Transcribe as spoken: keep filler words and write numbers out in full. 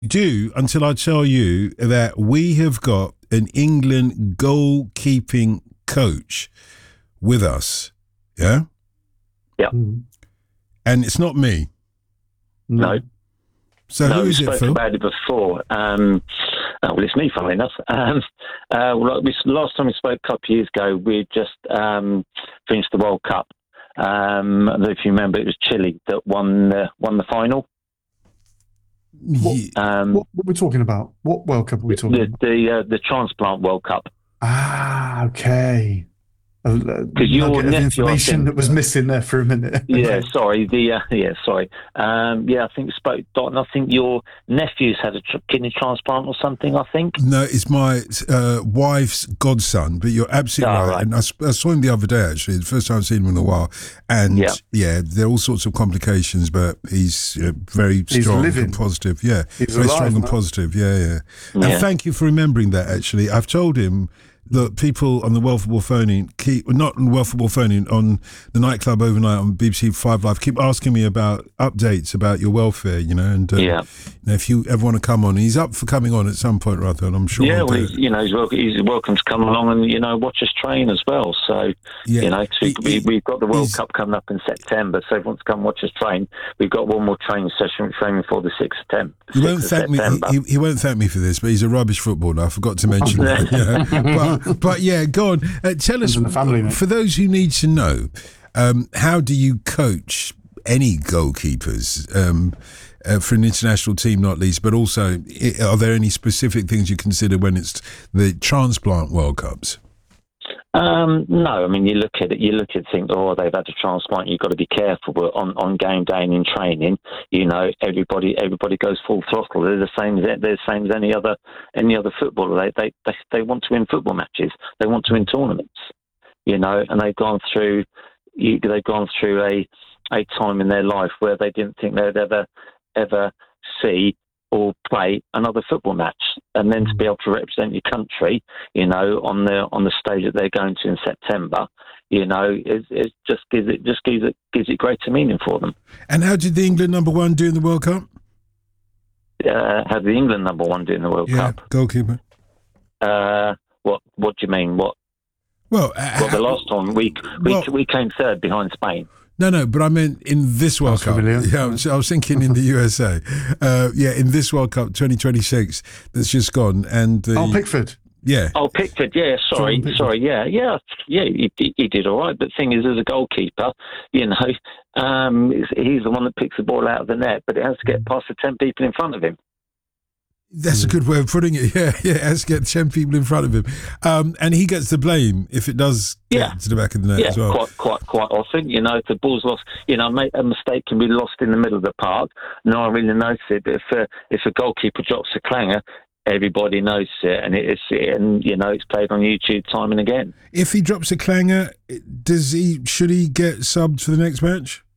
do until I tell you that we have got an England goalkeeping coach with us. Yeah? Yeah. Mm. And it's not me. No. So no, who is we it, spoke Phil? about it before. Um, oh, well, it's me, funnily enough. Um, uh, well, we, last time we spoke a couple of years ago, we just um, finished the World Cup. Um, I don't know if you remember, it was Chile that won the, won the final. What, Um, what, what are we talking about? What World Cup are we talking the about? the, uh, the Transplant World Cup. Ah, okay. A, a your nugget of nephew, information I think- that was missing there for a minute. Yeah, Okay. sorry. The uh, yeah, sorry. Um, yeah, I think we spoke. Don, I think your nephew's had a tr- kidney transplant or something. I think. No, it's my uh, wife's godson, but you're absolutely Oh, right. right. And I, sp- I saw him the other day, actually, the first time I've seen him in a while. And yeah, Yeah. there are all sorts of complications, but he's uh, very He's strong living. and positive. Yeah, He's very alive, strong and man. positive. Yeah, yeah. And Yeah. thank you for remembering that, actually. I've told him that people on the World Football Phoning keep, not on the World Football Phoning, on the nightclub overnight on B B C Five Live, keep asking me about updates about your welfare, you know, and uh, Yeah. you know, if you ever want to come on, he's up for coming on at some point or other, and I'm sure Yeah, he'll well, do he's, it. you know, he's welcome, he's welcome to come along and, you know, watch us train as well. So, Yeah. you know, 'cause we, He- he- we, we've got the World he's- Cup coming up in September, so if you want to come watch us train, we've got one more training session training for the sixth of September. He won't thank me. He, he won't thank me for this, but he's a rubbish footballer. I forgot to mention that. Yeah. But, but yeah, go on. Uh, tell us, in the family, mate. for those who need to know, um, how do you coach any goalkeepers um, uh, for an international team, not least? But also, i- are there any specific things you consider when it's the transplant World Cups? Um, no, I mean, you look at it, you look at it, think, oh, they've had a transplant, you've got to be careful. But on, on game day and in training, you know, everybody everybody goes full throttle. They're the same as they're the same as any other any other footballer. They, they they they want to win football matches. They want to win tournaments. You know, and they've gone through you, they've gone through a a time in their life where they didn't think they'd ever ever see or play another football match, and then to be able to represent your country, you know, on the on the stage that they're going to in September, you know, it, it just gives it just gives it gives it greater meaning for them. And how did the England number one do in the World Cup? Uh, have the England number one do in the World Yeah, Cup? goalkeeper. Uh, what what do you mean? What? Well, uh, Well, the last time we we well- we came third behind Spain. No, no, but I meant in this World That's Cup. familiar. Yeah, I was, I was thinking in the U S A. Uh, yeah, in this World Cup twenty twenty-six that's just gone. And the, Oh, Pickford. yeah, Oh, Pickford, yeah, sorry, Jordan Pickford. sorry, yeah, yeah, yeah, he, he he did all right. But the thing is, as a goalkeeper, you know, um, he's, he's the one that picks the ball out of the net, but it has to get past the ten people in front of him. that's a good way of putting it. Yeah, yeah, has to get ten people in front of him. Um, and he gets the blame if it does get Yeah. to the back of the net Yeah, as well. quite, quite, quite often. You know, if the ball's lost, you know, mate, a mistake can be lost in the middle of the park. No one really notices it, but if a, if a goalkeeper drops a clanger, everybody knows it, and it's and you know it's played on YouTube time and again. If he drops a clanger, does he? Should he get subbed for the next match?